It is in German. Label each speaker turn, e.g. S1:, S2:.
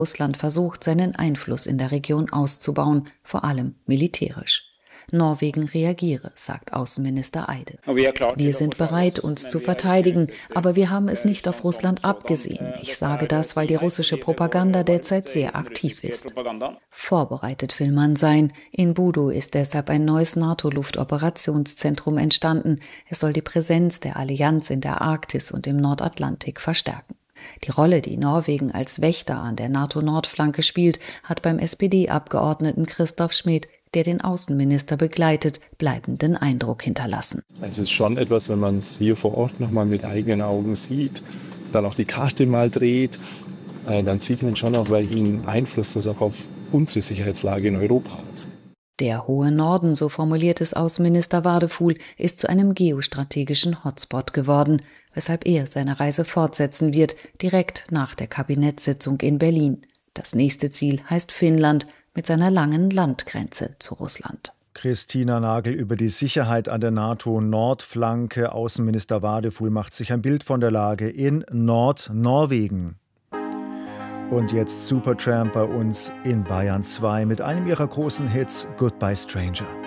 S1: Russland versucht, seinen Einfluss in der Region auszubauen, vor allem militärisch. Norwegen reagiere, sagt Außenminister Eide. Wir sind bereit, uns zu verteidigen, aber wir haben es nicht auf Russland abgesehen. Ich sage das, weil die russische Propaganda derzeit sehr aktiv ist. Vorbereitet will man sein. In Budo ist deshalb ein neues NATO-Luftoperationszentrum entstanden. Es soll die Präsenz der Allianz in der Arktis und im Nordatlantik verstärken. Die Rolle, die Norwegen als Wächter an der NATO-Nordflanke spielt, hat beim SPD-Abgeordneten Christoph Schmid, der den Außenminister begleitet, bleibenden Eindruck hinterlassen.
S2: Es ist schon etwas, wenn man es hier vor Ort nochmal mit eigenen Augen sieht, dann auch die Karte mal dreht, dann sieht man schon auch, welchen Einfluss das auch auf unsere Sicherheitslage in Europa hat.
S1: Der hohe Norden, so formuliert es Außenminister Wadefuhl, ist zu einem geostrategischen Hotspot geworden, weshalb er seine Reise fortsetzen wird, direkt nach der Kabinettssitzung in Berlin. Das nächste Ziel heißt Finnland mit seiner langen Landgrenze zu Russland.
S3: Christina Nagel über die Sicherheit an der NATO-Nordflanke. Außenminister Wadefuhl macht sich ein Bild von der Lage in Nordnorwegen. Und jetzt Supertramp bei uns in Bayern 2 mit einem ihrer großen Hits, Goodbye Stranger.